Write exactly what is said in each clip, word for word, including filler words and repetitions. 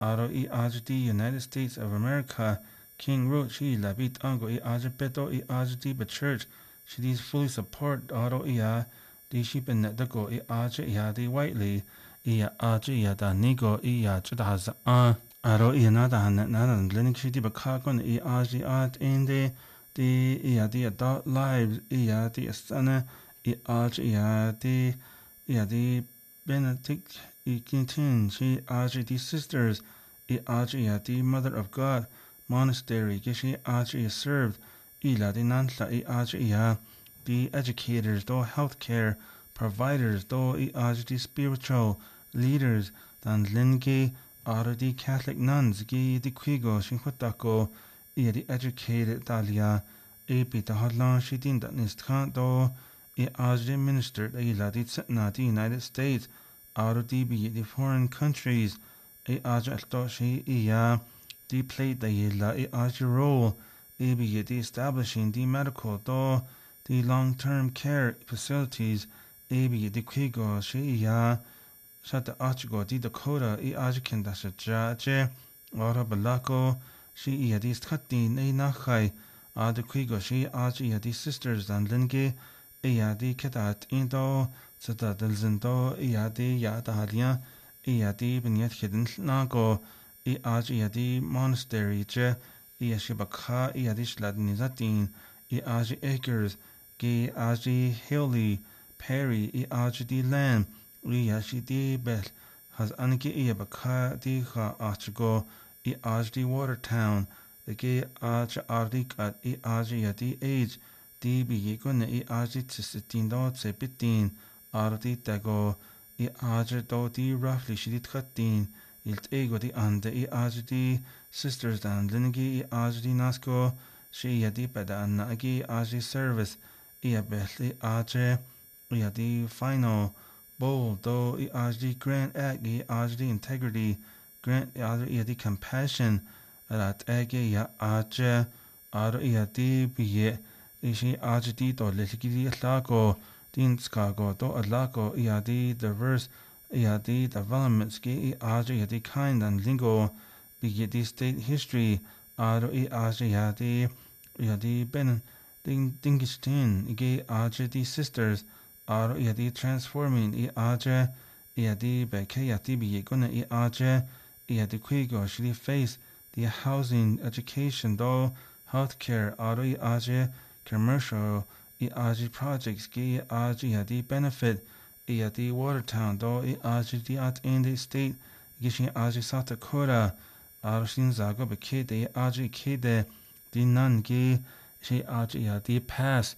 aro I aj di United States of America King Roach I labit ango I aj beto I aj di but church she dis fully support aro ia di shi benet go I aj ia di whitely ia aj ia da nigo ia chda has a aro ia nada han nada lenik shi di bakagon I aj at inde di ia di adult lives ia di sana I aj ia di ia di Benedict I Quintin she aj di sisters I aj ia di Mother of God monastery gishi aj ia served ila di nantla I aj ia the educators do healthcare providers do I aj di spiritual leaders dan lingi are the Catholic nuns gi di quigo shinhutako I the educated dalia e bi da hadlan shi din da nistkan do I aj di minister ila di tsna di United States are di bi the foreign countries I aj alto shi iya the plate da ila I aj role e bi the establishing the medical do the long-term care facilities e bi the quigo shi iya Shata Achigo di Dakota I Ajikin da Shajaje Ora Balako Shi Yadi Skatin E Nakai Adaquigo Shi Aji Yadi Sisters and Linge Eyadi Kedat Indo Sata Delzindo Eyadi Yada Halia Eyadi Binyat Hidden Nago I Aji Yadi Monastery Je Eyashibaka Eyadi Shladnizatin I Aji Acres Gi Aji Hilly Perry I Aji di Lamb Ria shi di bel has aniki iya baka di ha achigo I aj di Watertown the ge aj ardik at I aj ya di age di bi yikun I aj di tsitin do tse bitin ardi dago I aj do di roughly shi di tkatin ilt ego di ande I aj di sisters dan linigi I aj di nasko shi ya di beda anna agi aj di service iya bel I aj ya di final Bowl do I aj di grant ag I aj di integrity grant I di compassion at ag ya aj ar I di biye ishi aj di do leligi di lago din skago do lago I di diverse I di developments gi I aj di kind and lingo biye di state history ar I aj ya di I di ben ding dingistin gi aj di sisters Ar iadi transforming I aje iadi beke yati bi gonna I aje iadi quigo shili face the housing education do healthcare ar I aje commercial I aje projects gi aje iadi benefit iadi Watertown do I aje di at in the state gishi aje South Dakota ar shinzago beke de aje kide di nan gi shi aje iadi pass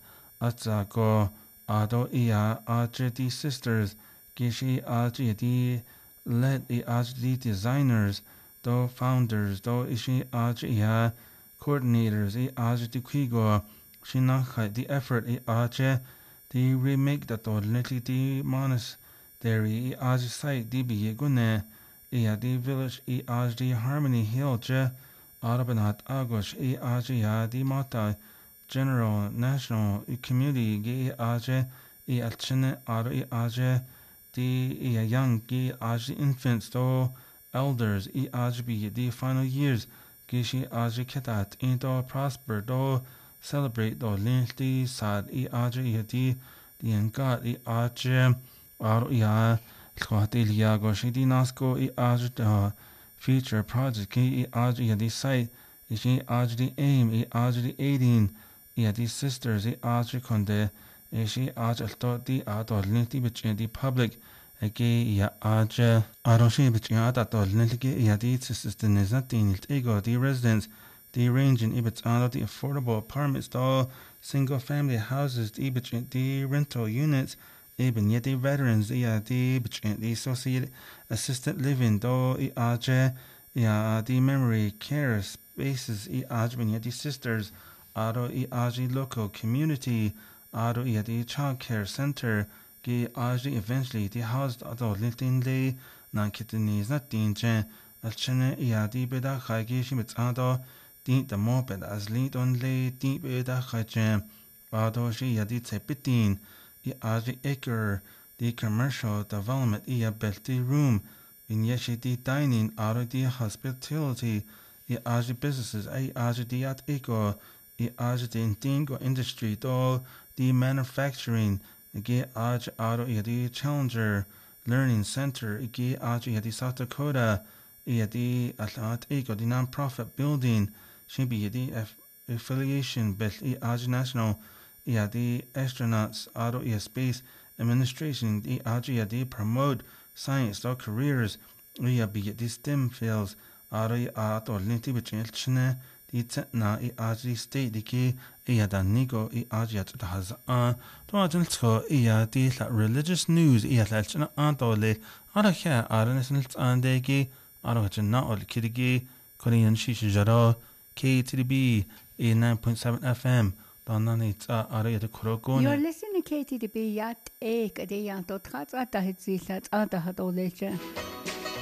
atzago Ado ia aj di sisters gishi aj di led I aj di designers do founders do ishi aj ia coordinators I aj di quigo shinachai the effort I aj di remake da to little di monastery I aj site di bi gune ia di village I aj di Harmony Hill je arabanat agosh I aj ia di mata General National Community gi aje I alchine ar I aje di I young gi aje infants do elders I aje bi di final years gi shi aje ketat into prosper do celebrate do linti sad I aje I di di engat I aje ar ya khatilia go shi di nasko I aje da future project gi I aje I di site I shi aje di aim I aje di eighteen I di sisters I aj konde e shi aj alto di adol niti bichin di public egi ya aj aroshi bichin adol niti I di sisters di nizatin ilt ego di residents di range in ibits ado di affordable apartments do single family houses di bichin di rental units even yet di veterans I di bichin di associated assisted living do I aj ya di memory care spaces I aj bin di sisters Aro I aj local community Aro I di child care center gi aj eventually di housed ado litin le nan kitini zatin chen alchene I di beda khagi shimits ado di the mo beda as lead on le di beda khajem ado shi I di tepitin I aj acre the commercial development I belti room in yeshiti dining, aro di hospitality, I aji businesses, I aji di at eco, I aji di dingo industry, do di manufacturing, ige aji aro I di challenger learning center, ige aji di South Dakota, I di at eco di non-profit building, shimbi di affiliation, bet I aji national, I di astronauts, aro I space administration, I aji di promote science, do careers, I be di STEM fields, aro I ato linti bichin chine, di tna I aji state di ki, I da nigo I aji at da has an, to ajin tko I di la religious news, I la china anto le, ara kya ara nesin an de ki, aro hachin na ol kirigi, Korean shishi jaro, K T D B, eighty-nine point seven F M, You're listening to K T D B yat ek de yan tot gaat at het zit at at het oletje.